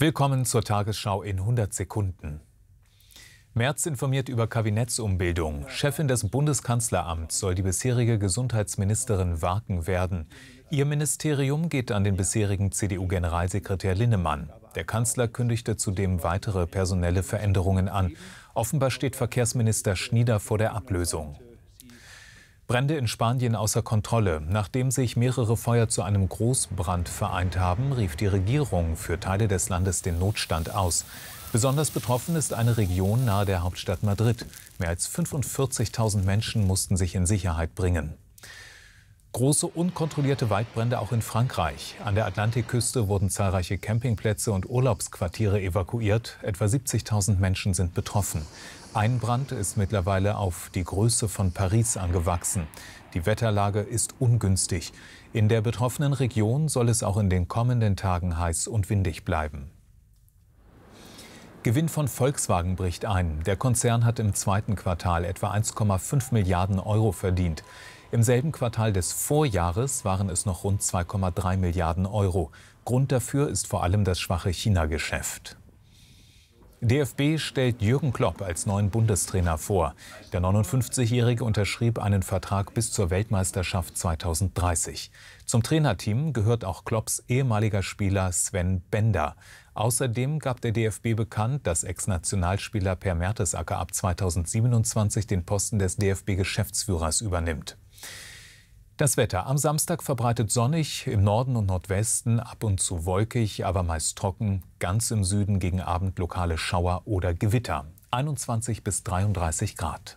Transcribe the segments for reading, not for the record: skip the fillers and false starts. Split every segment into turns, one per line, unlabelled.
Willkommen zur Tagesschau in 100 Sekunden. Merz informiert über Kabinettsumbildung. Chefin des Bundeskanzleramts soll die bisherige Gesundheitsministerin Warken werden. Ihr Ministerium geht an den bisherigen CDU-Generalsekretär Linnemann. Der Kanzler kündigte zudem weitere personelle Veränderungen an. Offenbar steht Verkehrsminister Schnieder vor der Ablösung. Brände in Spanien außer Kontrolle. Nachdem sich mehrere Feuer zu einem Großbrand vereint haben, rief die Regierung für Teile des Landes den Notstand aus. Besonders betroffen ist eine Region nahe der Hauptstadt Madrid. Mehr als 45.000 Menschen mussten sich in Sicherheit bringen. Große, unkontrollierte Waldbrände auch in Frankreich. An der Atlantikküste wurden zahlreiche Campingplätze und Urlaubsquartiere evakuiert. Etwa 70.000 Menschen sind betroffen. Ein Brand ist mittlerweile auf die Größe von Paris angewachsen. Die Wetterlage ist ungünstig. In der betroffenen Region soll es auch in den kommenden Tagen heiß und windig bleiben. Gewinn von Volkswagen bricht ein. Der Konzern hat im zweiten Quartal etwa 1,5 Milliarden Euro verdient. Im selben Quartal des Vorjahres waren es noch rund 2,3 Milliarden Euro. Grund dafür ist vor allem das schwache China-Geschäft. DFB stellt Jürgen Klopp als neuen Bundestrainer vor. Der 59-Jährige unterschrieb einen Vertrag bis zur Weltmeisterschaft 2030. Zum Trainerteam gehört auch Klopps ehemaliger Spieler Sven Bender. Außerdem gab der DFB bekannt, dass Ex-Nationalspieler Per Mertesacker ab 2027 den Posten des DFB-Geschäftsführers übernimmt. Das Wetter am Samstag verbreitet sonnig, im Norden und Nordwesten ab und zu wolkig, aber meist trocken. Ganz im Süden gegen Abend lokale Schauer oder Gewitter. 21 bis 33 Grad.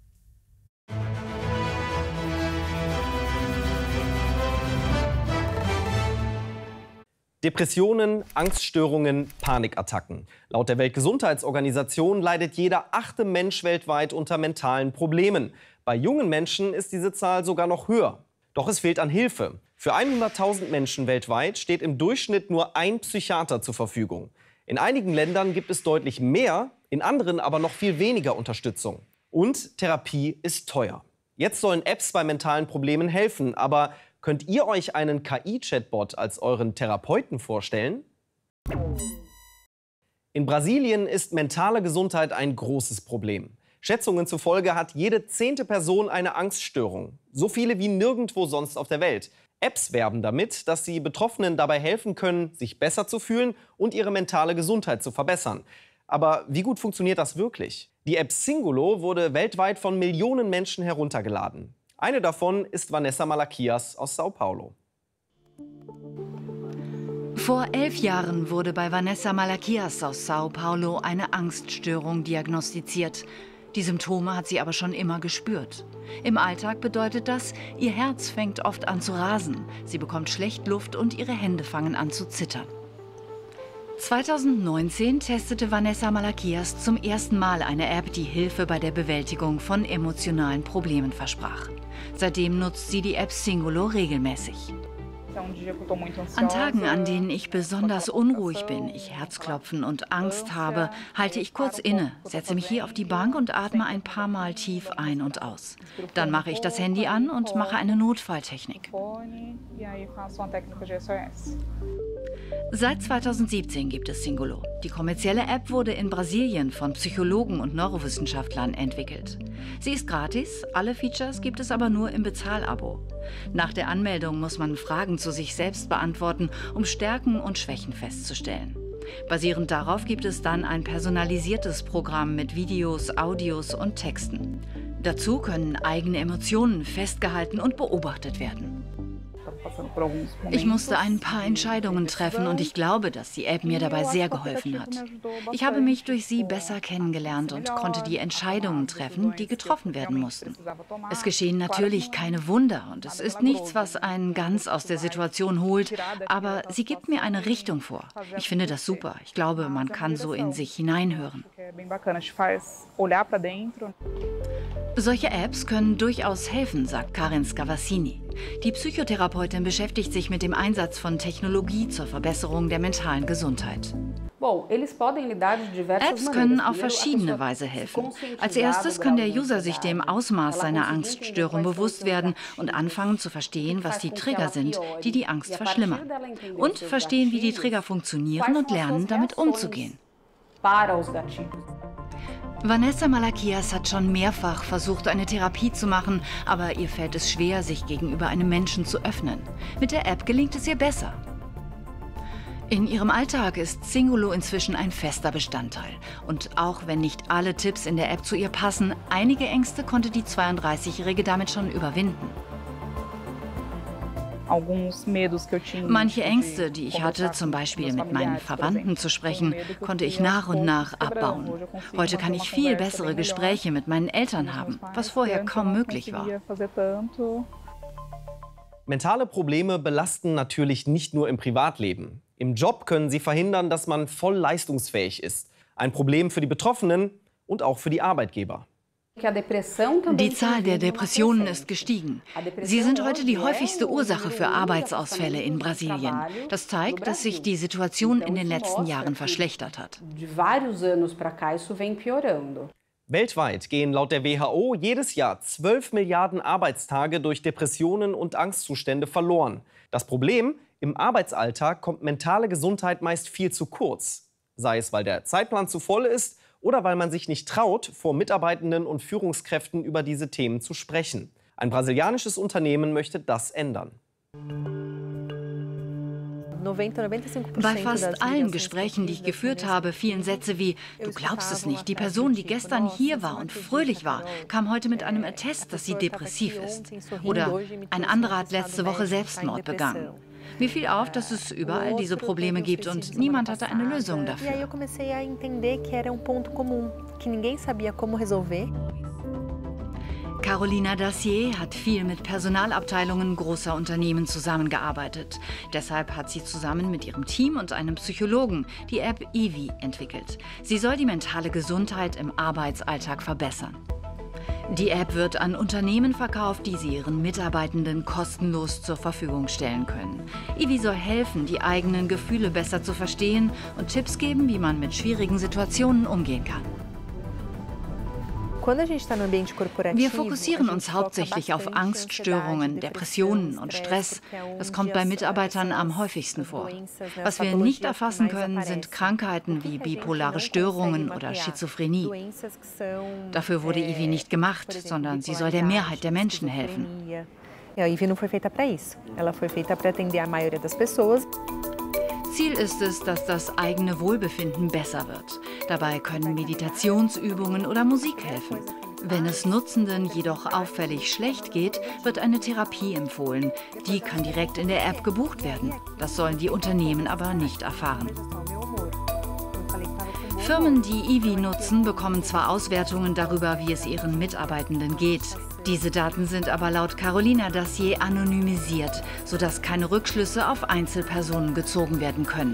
Depressionen, Angststörungen, Panikattacken. Laut der Weltgesundheitsorganisation leidet jeder 8. Mensch weltweit unter mentalen Problemen. Bei jungen Menschen ist diese Zahl sogar noch höher. Doch es fehlt an Hilfe. Für 100.000 Menschen weltweit steht im Durchschnitt nur ein Psychiater zur Verfügung. In einigen Ländern gibt es deutlich mehr, in anderen aber noch viel weniger Unterstützung. Und Therapie ist teuer. Jetzt sollen Apps bei mentalen Problemen helfen, aber könnt ihr euch einen KI-Chatbot als euren Therapeuten vorstellen? In Brasilien ist mentale Gesundheit ein großes Problem. Schätzungen zufolge hat jede 10. Person eine Angststörung. So viele wie nirgendwo sonst auf der Welt. Apps werben damit, dass sie Betroffenen dabei helfen können, sich besser zu fühlen und ihre mentale Gesundheit zu verbessern. Aber wie gut funktioniert das wirklich? Die App Singulo wurde weltweit von Millionen Menschen heruntergeladen. Eine davon ist Vanessa Malaquias aus Sao Paulo.
Vor 11 Jahren wurde bei Vanessa Malaquias aus Sao Paulo eine Angststörung diagnostiziert. Die Symptome hat sie aber schon immer gespürt. Im Alltag bedeutet das, ihr Herz fängt oft an zu rasen, sie bekommt schlecht Luft und ihre Hände fangen an zu zittern. 2019 testete Vanessa Malaquias zum ersten Mal eine App, die Hilfe bei der Bewältigung von emotionalen Problemen versprach. Seitdem nutzt sie die App Singulo regelmäßig. An Tagen, an denen ich besonders unruhig bin, ich Herzklopfen und Angst habe, halte ich kurz inne, setze mich hier auf die Bank und atme ein paar Mal tief ein und aus. Dann mache ich das Handy an und mache eine Notfalltechnik. Seit 2017 gibt es Singulo. Die kommerzielle App wurde in Brasilien von Psychologen und Neurowissenschaftlern entwickelt. Sie ist gratis, alle Features gibt es aber nur im Bezahlabo. Nach der Anmeldung muss man Fragen zu sich selbst beantworten, um Stärken und Schwächen festzustellen. Basierend darauf gibt es dann ein personalisiertes Programm mit Videos, Audios und Texten. Dazu können eigene Emotionen festgehalten und beobachtet werden. Ich musste ein paar Entscheidungen treffen und ich glaube, dass die App mir dabei sehr geholfen hat. Ich habe mich durch sie besser kennengelernt und konnte die Entscheidungen treffen, die getroffen werden mussten. Es geschehen natürlich keine Wunder und es ist nichts, was einen ganz aus der Situation holt, aber sie gibt mir eine Richtung vor. Ich finde das super. Ich glaube, man kann so in sich hineinhören. Solche Apps können durchaus helfen, sagt Karin Scavassini. Die Psychotherapeutin beschäftigt sich mit dem Einsatz von Technologie zur Verbesserung der mentalen Gesundheit. Apps können auf verschiedene Weise helfen. Als erstes kann der User sich dem Ausmaß seiner Angststörung bewusst werden und anfangen zu verstehen, was die Trigger sind, die die Angst verschlimmern. Und verstehen, wie die Trigger funktionieren und lernen, damit umzugehen. Vanessa Malakias hat schon mehrfach versucht, eine Therapie zu machen, aber ihr fällt es schwer, sich gegenüber einem Menschen zu öffnen. Mit der App gelingt es ihr besser. In ihrem Alltag ist Singulo inzwischen ein fester Bestandteil. Und auch wenn nicht alle Tipps in der App zu ihr passen, einige Ängste konnte die 32-Jährige damit schon überwinden. Manche Ängste, die ich hatte, zum Beispiel mit meinen Verwandten zu sprechen, konnte ich nach und nach abbauen. Heute kann ich viel bessere Gespräche mit meinen Eltern haben, was vorher kaum möglich war.
Mentale Probleme belasten natürlich nicht nur im Privatleben. Im Job können sie verhindern, dass man voll leistungsfähig ist. Ein Problem für die Betroffenen und auch für die Arbeitgeber.
Die Zahl der Depressionen ist gestiegen. Sie sind heute die häufigste Ursache für Arbeitsausfälle in Brasilien. Das zeigt, dass sich die Situation in den letzten Jahren verschlechtert hat.
Weltweit gehen laut der WHO jedes Jahr 12 Milliarden Arbeitstage durch Depressionen und Angstzustände verloren. Das Problem: Im Arbeitsalltag kommt mentale Gesundheit meist viel zu kurz. Sei es, weil der Zeitplan zu voll ist oder weil man sich nicht traut, vor Mitarbeitenden und Führungskräften über diese Themen zu sprechen. Ein brasilianisches Unternehmen möchte das ändern.
Bei fast allen Gesprächen, die ich geführt habe, fielen Sätze wie: Du glaubst es nicht, die Person, die gestern hier war und fröhlich war, kam heute mit einem Attest, dass sie depressiv ist. Oder ein anderer hat letzte Woche Selbstmord begangen. Mir fiel auf, dass es überall diese Probleme gibt und niemand hatte eine Lösung dafür. Carolina Dacier hat viel mit Personalabteilungen großer Unternehmen zusammengearbeitet. Deshalb hat sie zusammen mit ihrem Team und einem Psychologen die App Ivi entwickelt. Sie soll die mentale Gesundheit im Arbeitsalltag verbessern. Die App wird an Unternehmen verkauft, die sie ihren Mitarbeitenden kostenlos zur Verfügung stellen können. Ivi soll helfen, die eigenen Gefühle besser zu verstehen und Tipps geben, wie man mit schwierigen Situationen umgehen kann. Wir fokussieren uns hauptsächlich auf Angststörungen, Depressionen und Stress. Das kommt bei Mitarbeitern am häufigsten vor. Was wir nicht erfassen können, sind Krankheiten wie bipolare Störungen oder Schizophrenie. Dafür wurde Ivi nicht gemacht, sondern sie soll der Mehrheit der Menschen helfen. Ziel ist es, dass das eigene Wohlbefinden besser wird. Dabei können Meditationsübungen oder Musik helfen. Wenn es Nutzenden jedoch auffällig schlecht geht, wird eine Therapie empfohlen. Die kann direkt in der App gebucht werden. Das sollen die Unternehmen aber nicht erfahren. Firmen, die Ivi nutzen, bekommen zwar Auswertungen darüber, wie es ihren Mitarbeitenden geht. Diese Daten sind aber laut Carolina Dacier anonymisiert, sodass keine Rückschlüsse auf Einzelpersonen gezogen werden können.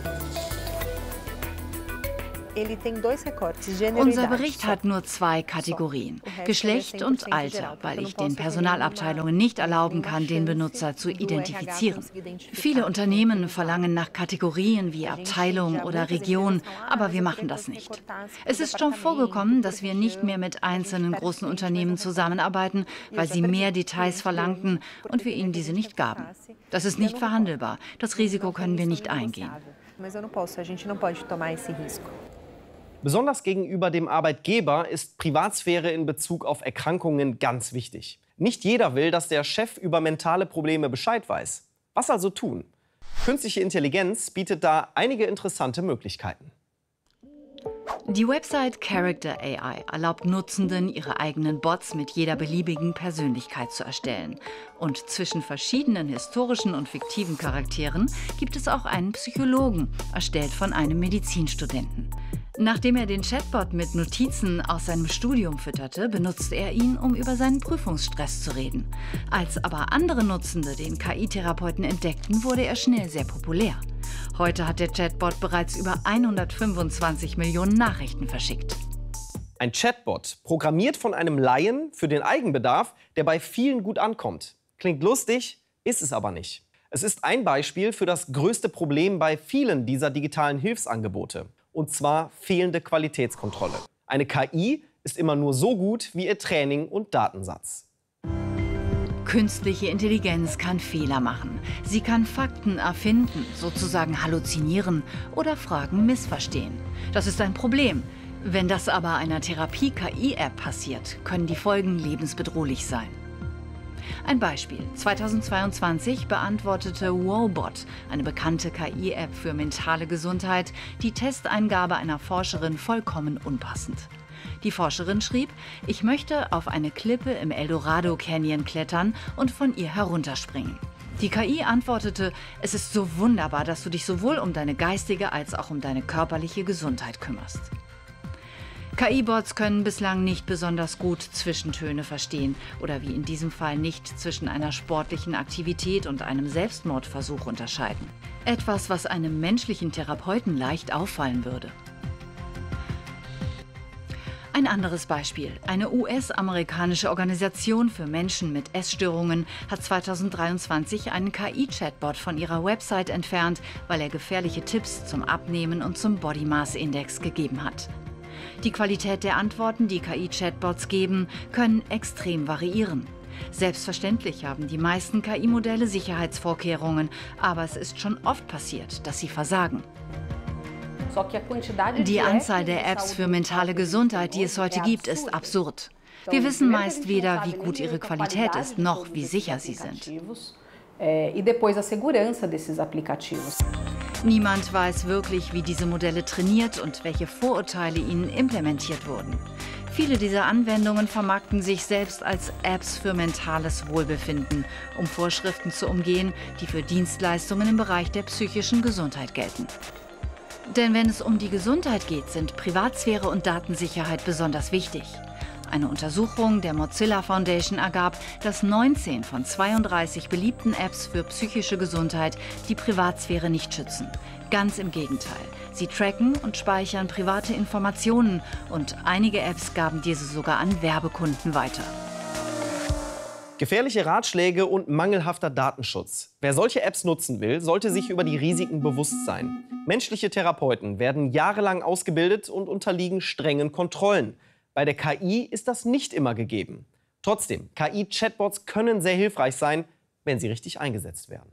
Unser Bericht hat nur 2 Kategorien: Geschlecht und Alter, weil ich den Personalabteilungen nicht erlauben kann, den Benutzer zu identifizieren. Viele Unternehmen verlangen nach Kategorien wie Abteilung oder Region, aber wir machen das nicht. Es ist schon vorgekommen, dass wir nicht mehr mit einzelnen großen Unternehmen zusammenarbeiten, weil sie mehr Details verlangten und wir ihnen diese nicht gaben. Das ist nicht verhandelbar. Das Risiko können wir nicht eingehen.
Besonders gegenüber dem Arbeitgeber ist Privatsphäre in Bezug auf Erkrankungen ganz wichtig. Nicht jeder will, dass der Chef über mentale Probleme Bescheid weiß. Was also tun? Künstliche Intelligenz bietet da einige interessante Möglichkeiten.
Die Website Character AI erlaubt Nutzenden, ihre eigenen Bots mit jeder beliebigen Persönlichkeit zu erstellen. Und zwischen verschiedenen historischen und fiktiven Charakteren gibt es auch einen Psychologen, erstellt von einem Medizinstudenten. Nachdem er den Chatbot mit Notizen aus seinem Studium fütterte, benutzte er ihn, um über seinen Prüfungsstress zu reden. Als aber andere Nutzende den KI-Therapeuten entdeckten, wurde er schnell sehr populär. Heute hat der Chatbot bereits über 125 Millionen Nachrichten verschickt.
Ein Chatbot, programmiert von einem Laien für den Eigenbedarf, der bei vielen gut ankommt. Klingt lustig, ist es aber nicht. Es ist ein Beispiel für das größte Problem bei vielen dieser digitalen Hilfsangebote. Und zwar fehlende Qualitätskontrolle. Eine KI ist immer nur so gut wie ihr Training und Datensatz.
Künstliche Intelligenz kann Fehler machen. Sie kann Fakten erfinden, sozusagen halluzinieren oder Fragen missverstehen. Das ist ein Problem. Wenn das aber einer Therapie-KI-App passiert, können die Folgen lebensbedrohlich sein. Ein Beispiel. 2022 beantwortete Wowbot, eine bekannte KI-App für mentale Gesundheit, die Testeingabe einer Forscherin vollkommen unpassend. Die Forscherin schrieb, ich möchte auf eine Klippe im Eldorado Canyon klettern und von ihr herunterspringen. Die KI antwortete, es ist so wunderbar, dass du dich sowohl um deine geistige als auch um deine körperliche Gesundheit kümmerst. KI-Bots können bislang nicht besonders gut Zwischentöne verstehen oder wie in diesem Fall nicht zwischen einer sportlichen Aktivität und einem Selbstmordversuch unterscheiden. Etwas, was einem menschlichen Therapeuten leicht auffallen würde. Ein anderes Beispiel. Eine US-amerikanische Organisation für Menschen mit Essstörungen hat 2023 einen KI-Chatbot von ihrer Website entfernt, weil er gefährliche Tipps zum Abnehmen und zum Body Mass Index gegeben hat. Die Qualität der Antworten, die KI-Chatbots geben, können extrem variieren. Selbstverständlich haben die meisten KI-Modelle Sicherheitsvorkehrungen, aber es ist schon oft passiert, dass sie versagen. Die Anzahl der Apps für mentale Gesundheit, die es heute gibt, ist absurd. Wir wissen meist weder, wie gut ihre Qualität ist, noch wie sicher sie sind. Niemand weiß wirklich, wie diese Modelle trainiert und welche Vorurteile ihnen implementiert wurden. Viele dieser Anwendungen vermarkten sich selbst als Apps für mentales Wohlbefinden, um Vorschriften zu umgehen, die für Dienstleistungen im Bereich der psychischen Gesundheit gelten. Denn wenn es um die Gesundheit geht, sind Privatsphäre und Datensicherheit besonders wichtig. Eine Untersuchung der Mozilla Foundation ergab, dass 19 von 32 beliebten Apps für psychische Gesundheit die Privatsphäre nicht schützen. Ganz im Gegenteil. Sie tracken und speichern private Informationen und einige Apps gaben diese sogar an Werbekunden weiter.
Gefährliche Ratschläge und mangelhafter Datenschutz. Wer solche Apps nutzen will, sollte sich über die Risiken bewusst sein. Menschliche Therapeuten werden jahrelang ausgebildet und unterliegen strengen Kontrollen. Bei der KI ist das nicht immer gegeben. Trotzdem, KI-Chatbots können sehr hilfreich sein, wenn sie richtig eingesetzt werden.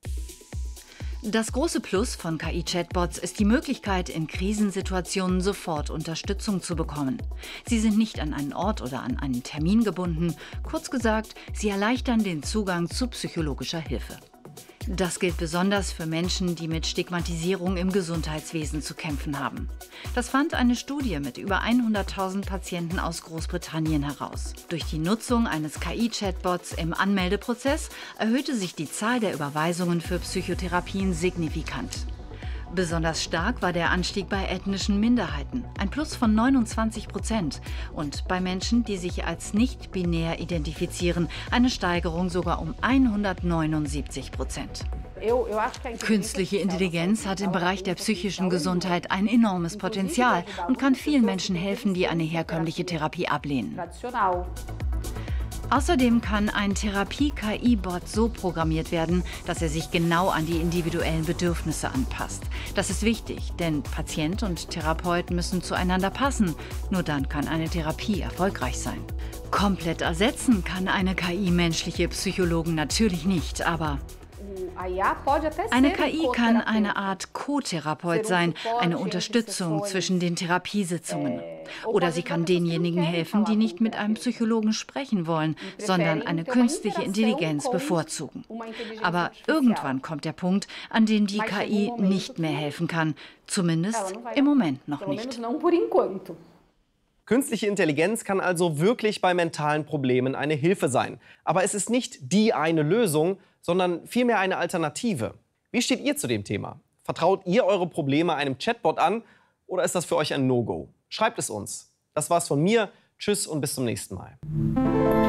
Das große Plus von KI-Chatbots ist die Möglichkeit, in Krisensituationen sofort Unterstützung zu bekommen. Sie sind nicht an einen Ort oder an einen Termin gebunden. Kurz gesagt, sie erleichtern den Zugang zu psychologischer Hilfe. Das gilt besonders für Menschen, die mit Stigmatisierung im Gesundheitswesen zu kämpfen haben. Das fand eine Studie mit über 100.000 Patienten aus Großbritannien heraus. Durch die Nutzung eines KI-Chatbots im Anmeldeprozess erhöhte sich die Zahl der Überweisungen für Psychotherapien signifikant. Besonders stark war der Anstieg bei ethnischen Minderheiten, ein Plus von 29%. Und bei Menschen, die sich als nicht binär identifizieren, eine Steigerung sogar um 179%. Künstliche Intelligenz hat im Bereich der psychischen Gesundheit ein enormes Potenzial und kann vielen Menschen helfen, die eine herkömmliche Therapie ablehnen. Außerdem kann ein Therapie-KI-Bot so programmiert werden, dass er sich genau an die individuellen Bedürfnisse anpasst. Das ist wichtig, denn Patient und Therapeut müssen zueinander passen. Nur dann kann eine Therapie erfolgreich sein. Komplett ersetzen kann eine KI menschliche Psychologen natürlich nicht, aber eine KI kann eine Art Co-Therapeut sein, eine Unterstützung zwischen den Therapiesitzungen. Oder sie kann denjenigen helfen, die nicht mit einem Psychologen sprechen wollen, sondern eine künstliche Intelligenz bevorzugen. Aber irgendwann kommt der Punkt, an dem die KI nicht mehr helfen kann. Zumindest im Moment noch nicht.
Künstliche Intelligenz kann also wirklich bei mentalen Problemen eine Hilfe sein. Aber es ist nicht die eine Lösung, sondern vielmehr eine Alternative. Wie steht ihr zu dem Thema? Vertraut ihr eure Probleme einem Chatbot an oder ist das für euch ein No-Go? Schreibt es uns. Das war's von mir. Tschüss und bis zum nächsten Mal.